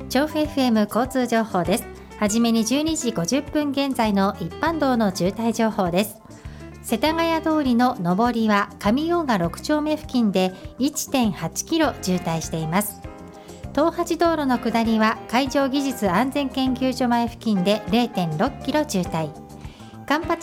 調布 FM 交通情報です。はじめに12時50分現在の一般道の渋滞情報です。世田谷通りの上りは上大賀6丁目付近で 1.8 キロ渋滞しています。東八道路の下りは海上技術安全研究所前付近で 0.6 キロ渋滞。環八